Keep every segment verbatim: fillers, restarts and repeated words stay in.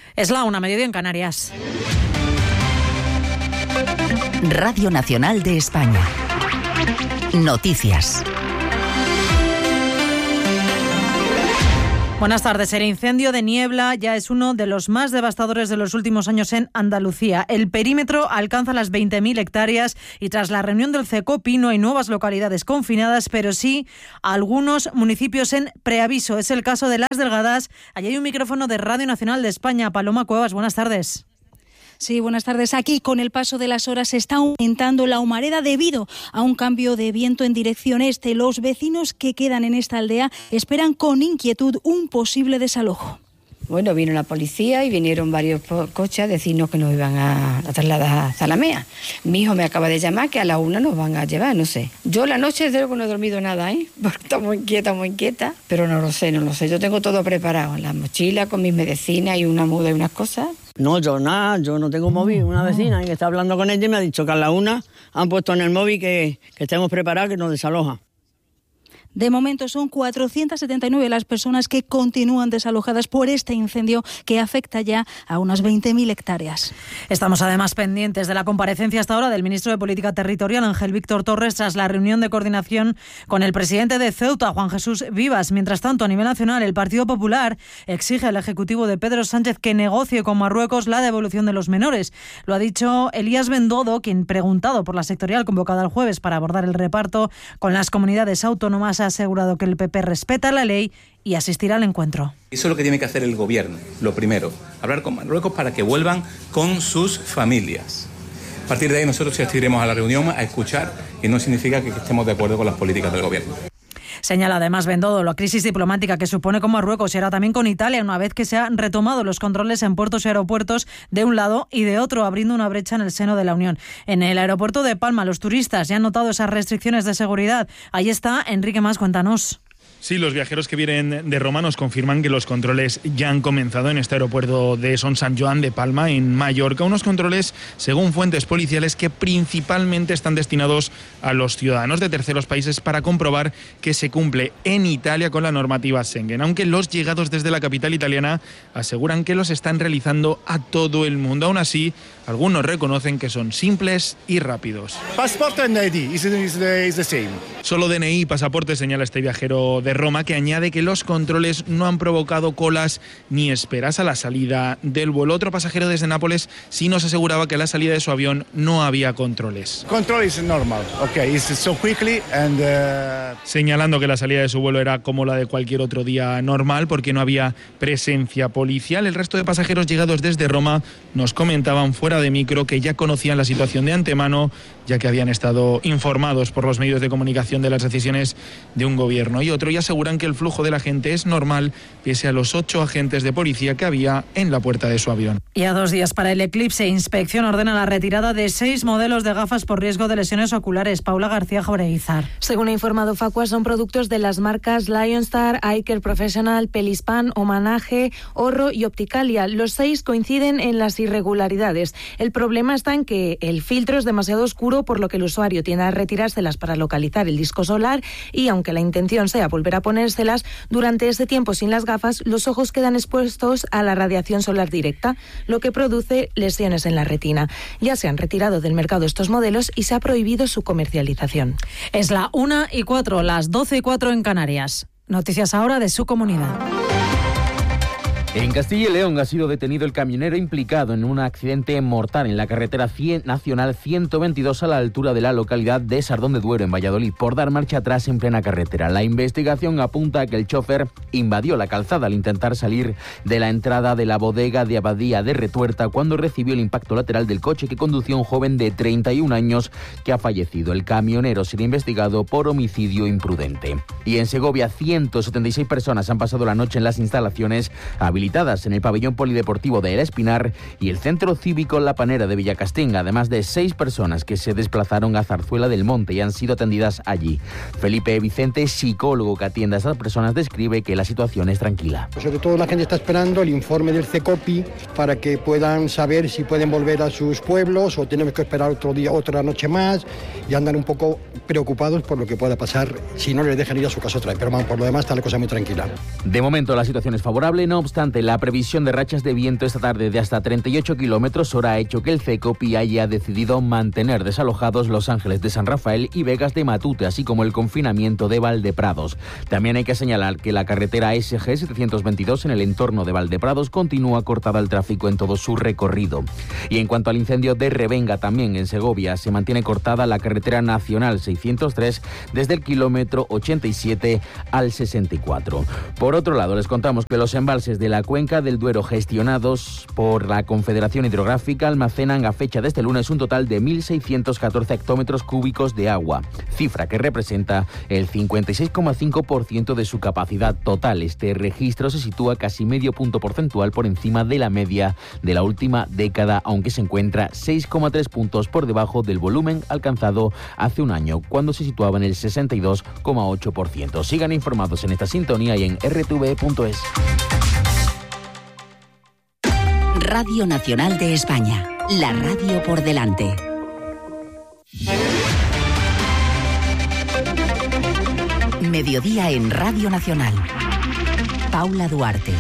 Es la una, mediodía en Canarias. Radio Nacional de España. Noticias. Buenas tardes. El incendio de Niebla ya es uno de los más devastadores de los últimos años en Andalucía. El perímetro alcanza las veinte mil hectáreas y tras la reunión del CECOPI no hay nuevas localidades confinadas, pero sí algunos municipios en preaviso. Es el caso de Las Delgadas. Allí hay un micrófono de Radio Nacional de España. Paloma Cuevas, buenas tardes. Sí, buenas tardes. Aquí, con el paso de las horas, se está aumentando la humareda debido a un cambio de viento en dirección este. Los vecinos que quedan en esta aldea esperan con inquietud un posible desalojo. Bueno, vino la policía y vinieron varios coches a decirnos que nos iban a, a trasladar a Zalamea. Mi hijo me acaba de llamar que a la una nos van a llevar, no sé. Yo la noche desde luego no he dormido nada, ¿eh? Porque está muy inquieta, muy inquieta. Pero no lo sé, no lo sé. Yo tengo todo preparado. La mochila con mis medicinas y una muda y unas cosas. No, yo nada, yo no tengo móvil. Una vecina que está hablando con ella y me ha dicho que a la una han puesto en el móvil que, que estemos preparados, que nos desaloja. De momento son cuatrocientas setenta y nueve las personas que continúan desalojadas por este incendio que afecta ya a unas veinte mil hectáreas. Estamos además pendientes de la comparecencia hasta ahora del ministro de Política Territorial, Ángel Víctor Torres, tras la reunión de coordinación con el presidente de Ceuta, Juan Jesús Vivas. Mientras tanto, a nivel nacional, el Partido Popular exige al Ejecutivo de Pedro Sánchez que negocie con Marruecos la devolución de los menores. Lo ha dicho Elías Bendodo, quien, preguntado por la sectorial convocada el jueves para abordar el reparto con las comunidades autónomas, ha asegurado que el P P respeta la ley y asistirá al encuentro. Eso es lo que tiene que hacer el gobierno, lo primero, hablar con Marruecos para que vuelvan con sus familias. A partir de ahí nosotros asistiremos a la reunión a escuchar y no significa que estemos de acuerdo con las políticas del gobierno. Señala además Bendodo la crisis diplomática que supone con Marruecos y ahora también con Italia, una vez que se han retomado los controles en puertos y aeropuertos de un lado y de otro, abriendo una brecha en el seno de la Unión. En el aeropuerto de Palma, los turistas ya han notado esas restricciones de seguridad. Ahí está Enrique Mas, cuéntanos. Sí, los viajeros que vienen de Roma nos confirman que los controles ya han comenzado en este aeropuerto de Son Sant Joan de Palma, en Mallorca. Unos controles, según fuentes policiales, que principalmente están destinados a los ciudadanos de terceros países para comprobar que se cumple en Italia con la normativa Schengen. Aunque los llegados desde la capital italiana aseguran que los están realizando a todo el mundo. Aún así, algunos reconocen que son simples y rápidos. Pasaporte and I D is the, is the same. Solo D N I y pasaporte, señala este viajero de Roma, que añade que los controles no han provocado colas ni esperas a la salida del vuelo. Otro pasajero desde Nápoles sí nos aseguraba que a la salida de su avión no había controles. Control is normal, okay, it's so quickly and uh... señalando que la salida de su vuelo era como la de cualquier otro día normal porque no había presencia policial. El resto de pasajeros llegados desde Roma nos comentaban fuera de micro que ya conocían la situación de antemano, ya que habían estado informados por los medios de comunicación de las decisiones de un gobierno y otro, y aseguran que el flujo de la gente es normal pese a los ocho agentes de policía que había en la puerta de su avión. Y a dos días para el eclipse, Inspección ordena la retirada de seis modelos de gafas por riesgo de lesiones oculares. Paula García Jaureguizar. Según ha informado Facua, son productos de las marcas Lionstar, Eyecare Professional, Pelispan, Homenaje, Orro y Opticalia. Los seis coinciden en las irregularidades. El problema está en que el filtro es demasiado oscuro, por lo que el usuario tiende a retirárselas para localizar el disco solar y, aunque la intención sea volver a ponérselas, durante ese tiempo sin las gafas, los ojos quedan expuestos a la radiación solar directa, lo que produce lesiones en la retina. Ya se han retirado del mercado estos modelos y se ha prohibido su comercialización. Es la una y cuatro, las doce y cuatro en Canarias. Noticias ahora de su comunidad. En Castilla y León ha sido detenido el camionero implicado en un accidente mortal en la carretera nacional ciento veintidós a la altura de la localidad de Sardón de Duero, en Valladolid, por dar marcha atrás en plena carretera. La investigación apunta a que el chofer invadió la calzada al intentar salir de la entrada de la bodega de Abadía de Retuerta cuando recibió el impacto lateral del coche que conducía un joven de treinta y un años que ha fallecido. El camionero será investigado por homicidio imprudente. Y en Segovia, ciento setenta y seis personas han pasado la noche en las instalaciones habilitadas en el pabellón polideportivo de El Espinar y el centro cívico La Panera de Villacastín, además de seis personas que se desplazaron a Zarzuela del Monte y han sido atendidas allí. Felipe Vicente, psicólogo que atiende a esas personas, describe que la situación es tranquila. Pues sobre todo la gente está esperando el informe del CECOPI para que puedan saber si pueden volver a sus pueblos o tenemos que esperar otro día, otra noche más, y andan un poco preocupados por lo que pueda pasar si no les dejan ir a su casa otra vez. Pero bueno, por lo demás está la cosa muy tranquila. De momento la situación es favorable, no obstante obstante, la previsión de rachas de viento esta tarde de hasta treinta y ocho kilómetros hora ha hecho que el CECOPI haya decidido mantener desalojados Los Ángeles de San Rafael y Vegas de Matute, así como el confinamiento de Valdeprados. También hay que señalar que la carretera S G setecientos veintidós en el entorno de Valdeprados continúa cortada al tráfico en todo su recorrido. Y en cuanto al incendio de Revenga, también en Segovia, se mantiene cortada la carretera nacional seiscientos tres desde el kilómetro ochenta y siete al sesenta y cuatro. Por otro lado, les contamos que los embalses de la cuenca del Duero gestionados por la Confederación Hidrográfica almacenan a fecha de este lunes un total de mil seiscientos catorce hectómetros cúbicos de agua, cifra que representa el cincuenta y seis coma cinco por ciento de su capacidad total. Este registro se sitúa casi medio punto porcentual por encima de la media de la última década, aunque se encuentra seis coma tres puntos por debajo del volumen alcanzado hace un año, cuando se situaba en el sesenta y dos coma ocho por ciento. Sigan informados en esta sintonía y en r t v punto es. Radio Nacional de España, la radio por delante. Mediodía en Radio Nacional. Paula Duarte.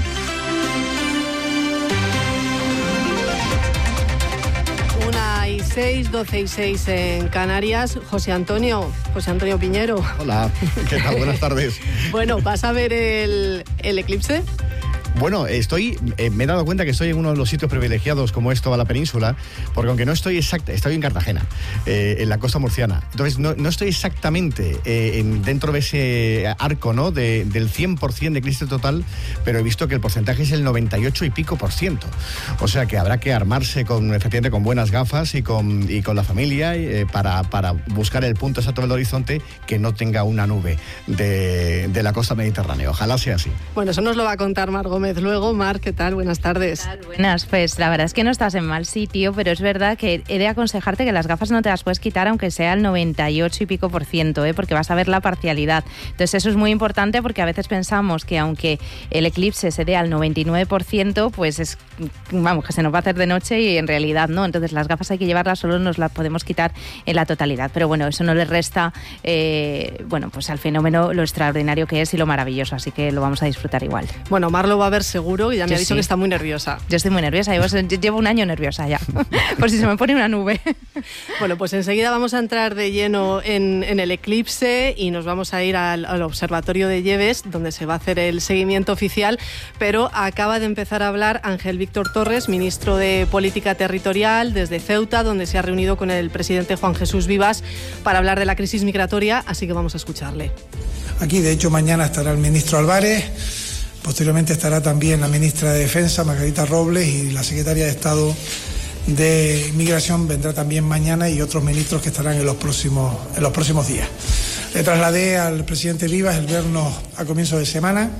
Una y seis, doce y seis en Canarias. José Antonio, José Antonio Piñero. Hola, ¿qué tal? Buenas tardes. Bueno, ¿vas a ver el, el eclipse? Bueno, estoy, eh, me he dado cuenta que estoy en uno de los sitios privilegiados como es toda la península, porque aunque no estoy exacta, estoy en Cartagena, eh, en la costa murciana. Entonces no, no estoy exactamente eh, en, dentro de ese arco, ¿no? De, del cien por ciento de eclipse total, pero he visto que el porcentaje es el noventa y ocho y pico por ciento. O sea que habrá que armarse con, efectivamente, con buenas gafas y con, y con la familia eh, para, para buscar el punto exacto del horizonte que no tenga una nube de, de la costa mediterránea. Ojalá sea así. Bueno, eso nos lo va a contar Mar Gómez luego. Mar, ¿qué tal? Buenas tardes. ¿Qué tal? Buenas, pues la verdad es que no estás en mal sitio, pero es verdad que he de aconsejarte que las gafas no te las puedes quitar aunque sea el noventa y ocho y pico por ciento, ¿eh? Porque vas a ver la parcialidad. Entonces eso es muy importante porque a veces pensamos que aunque el eclipse se dé al noventa y nueve por ciento, pues es, vamos, que se nos va a hacer de noche y en realidad no. Entonces las gafas hay que llevarlas, solo nos las podemos quitar en la totalidad. Pero bueno, eso no le resta, eh, bueno, pues al fenómeno lo extraordinario que es y lo maravilloso, así que lo vamos a disfrutar igual. Bueno, Mar lo va a ver seguro y ya me Yo ha dicho sí. que está muy nerviosa. Yo estoy muy nerviosa, llevo, llevo un año nerviosa ya, por si se me pone una nube. Bueno, pues enseguida vamos a entrar de lleno en, en el eclipse y nos vamos a ir al, al Observatorio de Lleves, donde se va a hacer el seguimiento oficial, pero acaba de empezar a hablar Ángel Víctor Torres, ministro de Política Territorial, desde Ceuta, donde se ha reunido con el presidente Juan Jesús Vivas para hablar de la crisis migratoria, así que vamos a escucharle. Aquí, de hecho, mañana estará el ministro Álvarez. Posteriormente estará también la ministra de Defensa, Margarita Robles, y la secretaria de Estado de Inmigración vendrá también mañana, y otros ministros que estarán en los próximos, en los próximos días. Le trasladé al presidente Vivas el vernos a comienzo de semana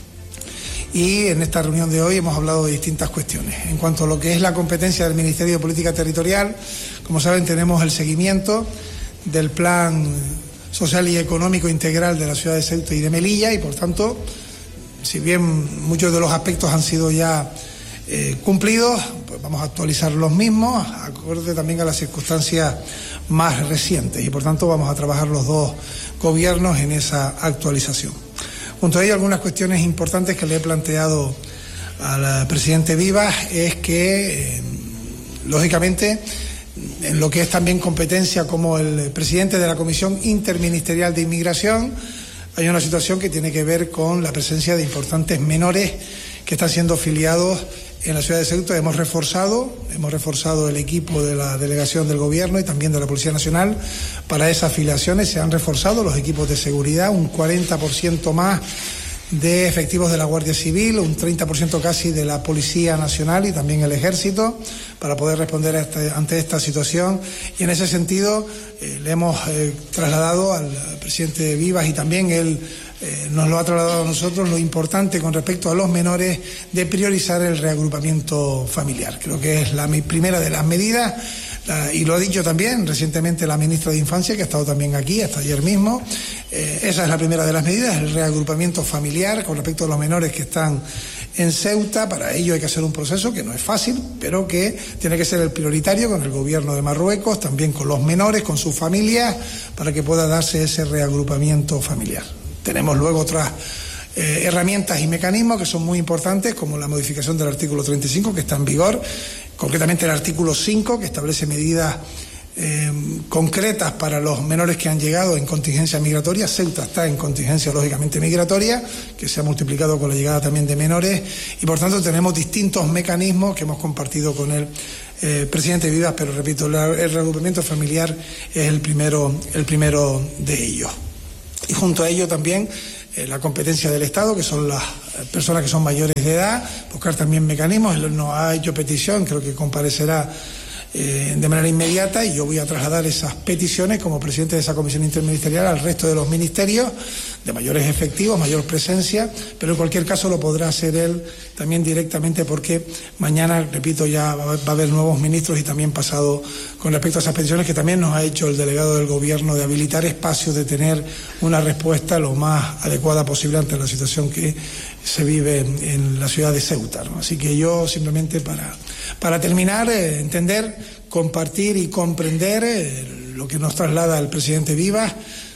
y en esta reunión de hoy hemos hablado de distintas cuestiones. En cuanto a lo que es la competencia del Ministerio de Política Territorial, como saben, tenemos el seguimiento del Plan Social y Económico Integral de la ciudad de Ceuta y de Melilla y, por tanto, si bien muchos de los aspectos han sido ya eh, cumplidos, pues vamos a actualizar los mismos, acorde también a las circunstancias más recientes, y por tanto vamos a trabajar los dos gobiernos en esa actualización. Junto a ello, algunas cuestiones importantes que le he planteado al presidente Vivas es que, eh, lógicamente, en lo que es también competencia como el presidente de la Comisión Interministerial de Inmigración, hay una situación que tiene que ver con la presencia de importantes menores que están siendo filiados en la ciudad de Ceuta. Hemos reforzado, hemos reforzado el equipo de la delegación del Gobierno y también de la Policía Nacional para esas filiaciones. Se han reforzado los equipos de seguridad, un cuarenta por ciento más de efectivos de la Guardia Civil, un treinta por ciento casi de la Policía Nacional y también el Ejército, para poder responder a este, ante esta situación. Y en ese sentido eh, le hemos eh, trasladado al, al presidente Vivas, y también él eh, nos lo ha trasladado a nosotros, lo importante con respecto a los menores de priorizar el reagrupamiento familiar. Creo que es la primera de las medidas. Y lo ha dicho también recientemente la ministra de Infancia, que ha estado también aquí hasta ayer mismo. Eh, esa es la primera de las medidas, el reagrupamiento familiar con respecto a los menores que están en Ceuta. Para ello hay que hacer un proceso que no es fácil, pero que tiene que ser el prioritario con el gobierno de Marruecos, también con los menores, con sus familias, para que pueda darse ese reagrupamiento familiar. Tenemos luego otras eh, herramientas y mecanismos que son muy importantes, como la modificación del artículo treinta y cinco, que está en vigor, concretamente el artículo cinco, que establece medidas Eh, concretas para los menores que han llegado en contingencia migratoria. Ceuta está en contingencia lógicamente migratoria, que se ha multiplicado con la llegada también de menores, y por tanto tenemos distintos mecanismos que hemos compartido con el eh, presidente Vivas, pero repito, la, el reagrupamiento familiar es el primero, el primero de ellos. Y junto a ello también eh, la competencia del Estado, que son las personas que son mayores de edad, buscar también mecanismos. Él nos ha hecho petición, creo que comparecerá Eh, de manera inmediata, y yo voy a trasladar esas peticiones como presidente de esa comisión interministerial al resto de los ministerios, de mayores efectivos, mayor presencia, pero en cualquier caso lo podrá hacer él también directamente, porque mañana, repito, ya va a haber nuevos ministros, y también pasado con respecto a esas peticiones que también nos ha hecho el delegado del Gobierno, de habilitar espacios, de tener una respuesta lo más adecuada posible ante la situación que se vive en la ciudad de Ceuta, ¿no? Así que yo simplemente para, para terminar, eh, entender, compartir y comprender eh, lo que nos traslada el presidente Vivas,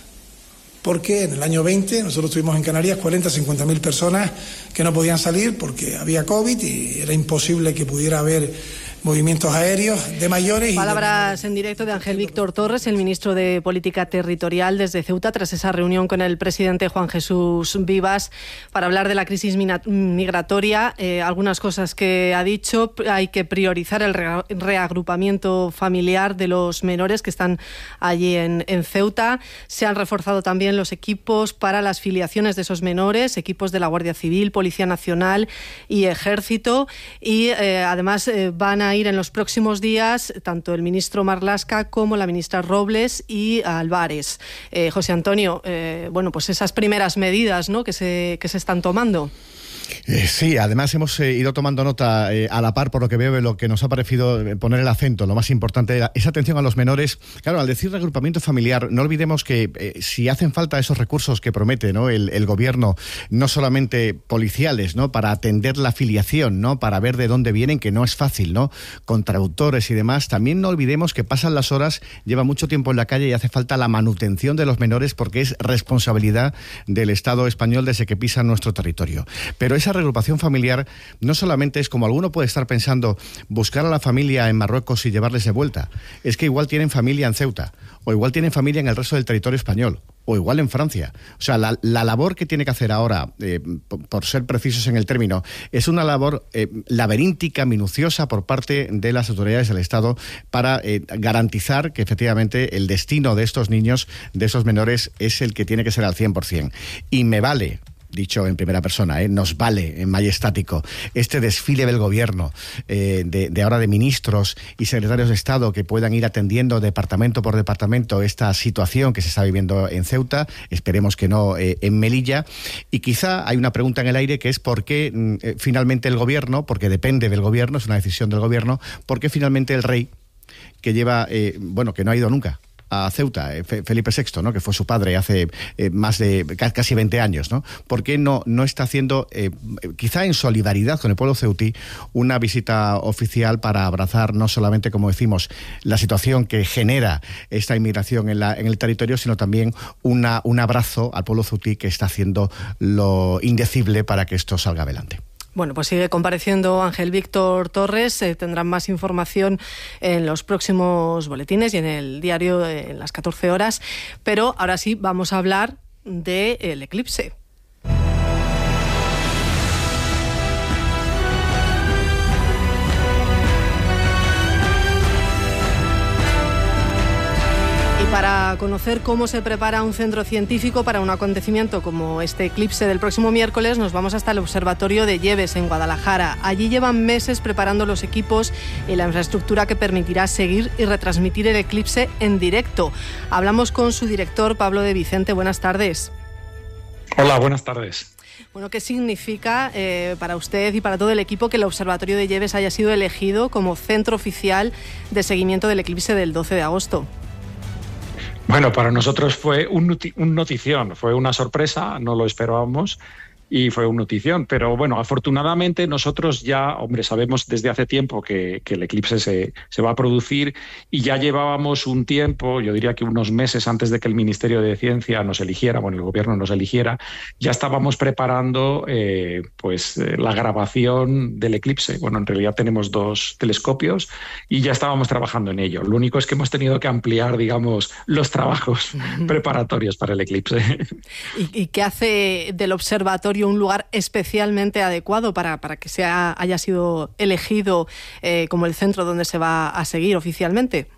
porque en el año veinte nosotros tuvimos en Canarias cuarenta, cincuenta mil personas que no podían salir porque había COVID y era imposible que pudiera haber movimientos aéreos de mayores. Palabras en directo de Ángel Víctor Torres, el ministro de Política Territorial, desde Ceuta, tras esa reunión con el presidente Juan Jesús Vivas para hablar de la crisis migratoria. Eh, algunas cosas que ha dicho: hay que priorizar el re reagrupamiento familiar de los menores que están allí en, en Ceuta. Se han reforzado también los equipos para las filiaciones de esos menores, equipos de la Guardia Civil, Policía Nacional y Ejército, y eh, además eh, van a ir en los próximos días tanto el ministro Marlaska como la ministra Robles y Álvarez. Eh, José Antonio, eh, bueno, pues esas primeras medidas, ¿no?, que se, que se están tomando. Eh, sí, además hemos eh, ido tomando nota eh, a la par, por lo que veo, de lo que nos ha parecido eh, poner el acento, lo más importante, esa atención a los menores. Claro, al decir reagrupamiento familiar, no olvidemos que eh, si hacen falta esos recursos que promete, ¿no?, el, el gobierno, no solamente policiales, ¿no?, para atender la filiación, ¿no?, para ver de dónde vienen, que no es fácil, ¿no?, con traductores y demás, también no olvidemos que pasan las horas, lleva mucho tiempo en la calle y hace falta la manutención de los menores, porque es responsabilidad del Estado español desde que pisan nuestro territorio. Pero esa reagrupación familiar no solamente es, como alguno puede estar pensando, buscar a la familia en Marruecos y llevarles de vuelta. Es que igual tienen familia en Ceuta, o igual tienen familia en el resto del territorio español, o igual en Francia. O sea, la, la labor que tiene que hacer ahora, eh, por, por ser precisos en el término, es una labor eh, laberíntica, minuciosa por parte de las autoridades del Estado para eh, garantizar que efectivamente el destino de estos niños, de esos menores, es el que tiene que ser al cien por cien. Y me vale, dicho en primera persona, ¿eh? nos vale en majestático este desfile del gobierno, eh, de, de ahora de ministros y secretarios de Estado que puedan ir atendiendo departamento por departamento esta situación que se está viviendo en Ceuta, esperemos que no eh, en Melilla. Y quizá hay una pregunta en el aire, que es por qué eh, finalmente el gobierno, porque depende del gobierno, es una decisión del gobierno, por qué finalmente el rey, que lleva, eh, bueno, que no ha ido nunca a Ceuta, Felipe sexto, ¿no?, que fue su padre hace eh, más de casi veinte años, ¿no? ¿Por qué no, no está haciendo, eh, quizá en solidaridad con el pueblo ceutí, una visita oficial para abrazar no solamente, como decimos, la situación que genera esta inmigración en, la, en el territorio, sino también una, un abrazo al pueblo ceutí, que está haciendo lo indecible para que esto salga adelante? Bueno, pues sigue compareciendo Ángel Víctor Torres. Eh, tendrán más información en los próximos boletines y en el diario eh, en las catorce horas. Pero ahora sí vamos a hablar del eclipse. Para conocer cómo se prepara un centro científico para un acontecimiento como este eclipse del próximo miércoles, nos vamos hasta el Observatorio de Lleves, en Guadalajara. Allí llevan meses preparando los equipos y la infraestructura que permitirá seguir y retransmitir el eclipse en directo. Hablamos con su director, Pablo de Vicente. Buenas tardes. Hola, buenas tardes. Bueno, ¿qué significa eh, para usted y para todo el equipo que el Observatorio de Lleves haya sido elegido como centro oficial de seguimiento del eclipse del doce de agosto? Bueno, para nosotros fue un, un notición, fue una sorpresa, no lo esperábamos, y fue una notición. Pero bueno, afortunadamente nosotros ya, hombre, sabemos desde hace tiempo que, que el eclipse se, se va a producir y ya llevábamos un tiempo, yo diría que unos meses antes de que el Ministerio de Ciencia nos eligiera, bueno, el gobierno nos eligiera, ya estábamos preparando eh, pues eh, la grabación del eclipse. Bueno, en realidad tenemos dos telescopios y ya estábamos trabajando en ello. Lo único es que hemos tenido que ampliar, digamos, los trabajos preparatorios para el eclipse. ¿Y, y qué hace del observatorio un lugar especialmente adecuado para, para que sea, haya sido elegido eh, como el centro donde se va a seguir oficialmente?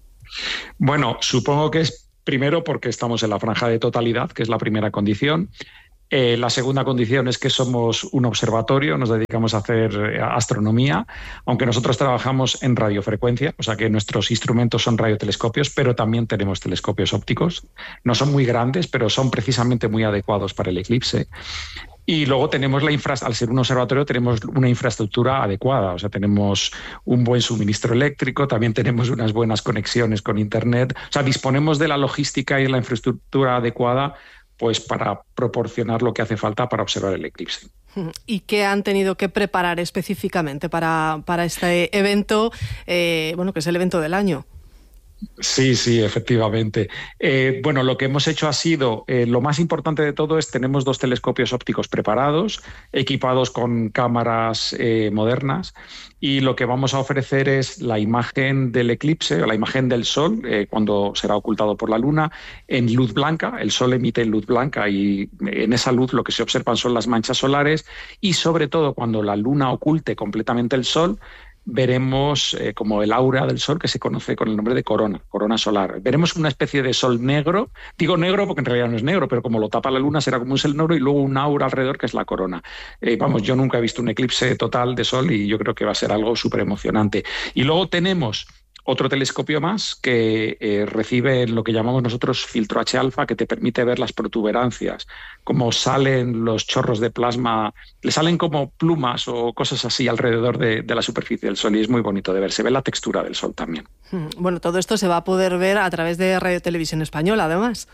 Bueno, supongo que es primero porque estamos en la franja de totalidad, que es la primera condición. Eh, la segunda condición es que somos un observatorio, nos dedicamos a hacer astronomía, aunque nosotros trabajamos en radiofrecuencia, o sea que nuestros instrumentos son radiotelescopios, pero también tenemos telescopios ópticos. No son muy grandes, pero son precisamente muy adecuados para el eclipse. Y luego tenemos la infra, al ser un observatorio tenemos una infraestructura adecuada, o sea, tenemos un buen suministro eléctrico, también tenemos unas buenas conexiones con Internet, o sea, disponemos de la logística y la infraestructura adecuada pues para proporcionar lo que hace falta para observar el eclipse. ¿Y qué han tenido que preparar específicamente para, para este evento, eh, bueno, que es el evento del año? Sí, sí, efectivamente. Eh, bueno, lo que hemos hecho ha sido, eh, lo más importante de todo es tenemos dos telescopios ópticos preparados, equipados con cámaras eh, modernas, y lo que vamos a ofrecer es la imagen del eclipse, o la imagen del Sol, eh, cuando será ocultado por la Luna, en luz blanca. El Sol emite luz blanca y en esa luz lo que se observan son las manchas solares, y sobre todo cuando la Luna oculte completamente el Sol, veremos eh, como el aura del Sol, que se conoce con el nombre de corona, corona solar. Veremos una especie de Sol negro, digo negro porque en realidad no es negro, pero como lo tapa la Luna será como un Sol negro y luego un aura alrededor que es la corona. Eh, vamos, yo nunca he visto un eclipse total de Sol y yo creo que va a ser algo súper emocionante. Y luego tenemos otro telescopio más que eh, recibe lo que llamamos nosotros filtro H alfa, que te permite ver las protuberancias, cómo salen los chorros de plasma, le salen como plumas o cosas así alrededor de, de la superficie del Sol, y es muy bonito de ver, se ve la textura del Sol también. Bueno, todo esto se va a poder ver a través de Radio Televisión Española, además.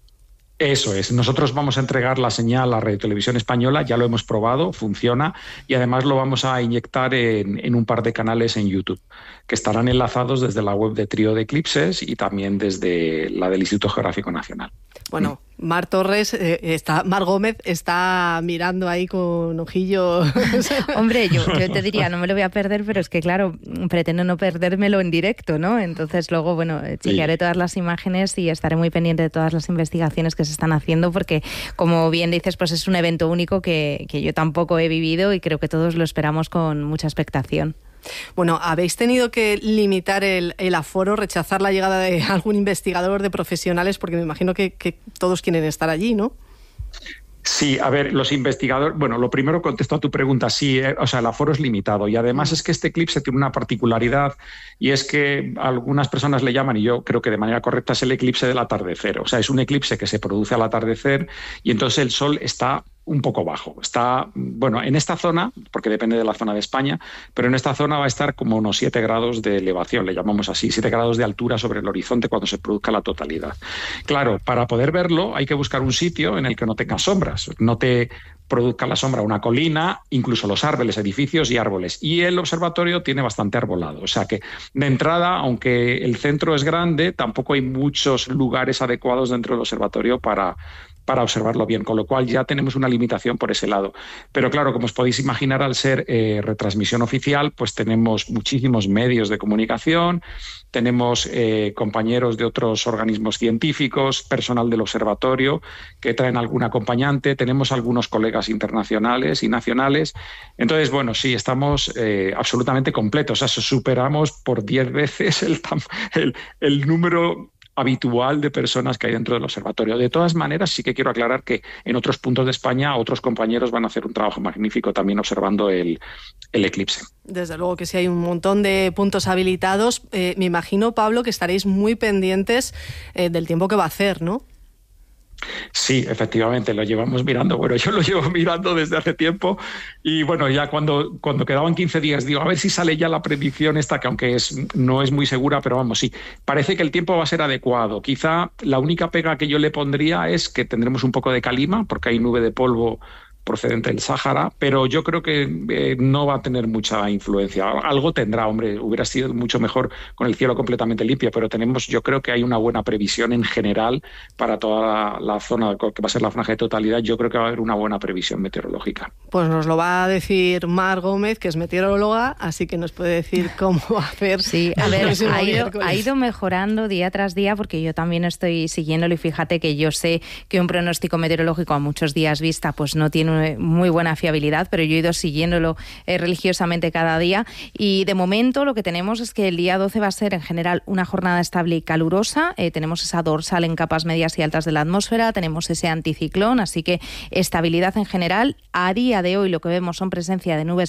Eso es. Nosotros vamos a entregar la señal a Radio Televisión Española, ya lo hemos probado, funciona, y además lo vamos a inyectar en, en un par de canales en YouTube, que estarán enlazados desde la web de Trío de Eclipses y también desde la del Instituto Geográfico Nacional. Bueno, Mar Torres, eh, está, Mar Gómez está mirando ahí con ojillo. Hombre, yo, yo te diría, no me lo voy a perder, pero es que claro, pretendo no perdérmelo en directo, ¿no? Entonces luego, bueno, chequearé sí. todas las imágenes y estaré muy pendiente de todas las investigaciones que se están haciendo, porque como bien dices, pues es un evento único que, que yo tampoco he vivido y creo que todos lo esperamos con mucha expectación. Bueno, habéis tenido que limitar el, el aforo, rechazar la llegada de algún investigador, de profesionales, porque me imagino que, que todos quieren estar allí, ¿no? Sí, a ver, los investigadores... Bueno, lo primero contesto a tu pregunta, sí, eh, o sea, el aforo es limitado y además mm. es que este eclipse tiene una particularidad y es que algunas personas le llaman, y yo creo que de manera correcta, es el eclipse del atardecer. O sea, es un eclipse que se produce al atardecer y entonces el Sol está un poco bajo. Está, bueno, en esta zona, porque depende de la zona de España, pero en esta zona va a estar como unos siete grados de elevación, le llamamos así, siete grados de altura sobre el horizonte cuando se produzca la totalidad. Claro, para poder verlo hay que buscar un sitio en el que no tenga sombras, no te produzca la sombra una colina, incluso los árboles, edificios y árboles. Y el observatorio tiene bastante arbolado, o sea que de entrada, aunque el centro es grande, tampoco hay muchos lugares adecuados dentro del observatorio para para observarlo bien, con lo cual ya tenemos una limitación por ese lado. Pero claro, como os podéis imaginar, al ser eh, retransmisión oficial, pues tenemos muchísimos medios de comunicación, tenemos eh, compañeros de otros organismos científicos, personal del observatorio que traen algún acompañante, tenemos algunos colegas internacionales y nacionales. Entonces, bueno, sí, estamos eh, absolutamente completos, o sea, superamos por diez veces el, el, el número habitual de personas que hay dentro del observatorio. De todas maneras, sí que quiero aclarar que en otros puntos de España otros compañeros van a hacer un trabajo magnífico también observando el, el eclipse. Desde luego que sí, hay un montón de puntos habilitados. Eh, me imagino, Pablo, que estaréis muy pendientes eh, del tiempo que va a hacer, ¿no? Sí, efectivamente, lo llevamos mirando. Bueno, yo lo llevo mirando desde hace tiempo y bueno, ya cuando, cuando quedaban quince días, digo, a ver si sale ya la predicción esta, que aunque es, no es muy segura, pero vamos, sí, parece que el tiempo va a ser adecuado. Quizá la única pega que yo le pondría es que tendremos un poco de calima, porque hay nube de polvo procedente del Sáhara, pero yo creo que eh, no va a tener mucha influencia. Algo tendrá, hombre, hubiera sido mucho mejor con el cielo completamente limpio, pero tenemos, yo creo que hay una buena previsión en general para toda la, la zona que va a ser la franja de totalidad. Yo creo que va a haber una buena previsión meteorológica. Pues nos lo va a decir Mar Gómez, que es meteoróloga, así que nos puede decir cómo va a hacer. Sí, a ver, ha ido, ha ido mejorando día tras día, porque yo también estoy siguiéndolo y fíjate que yo sé que un pronóstico meteorológico a muchos días vista pues no tiene muy buena fiabilidad, pero yo he ido siguiéndolo eh, religiosamente cada día, y de momento lo que tenemos es que el día doce va a ser en general una jornada estable y calurosa. Eh, tenemos esa dorsal en capas medias y altas de la atmósfera, tenemos ese anticiclón, así que estabilidad en general. A día de hoy lo que vemos son presencia de nubes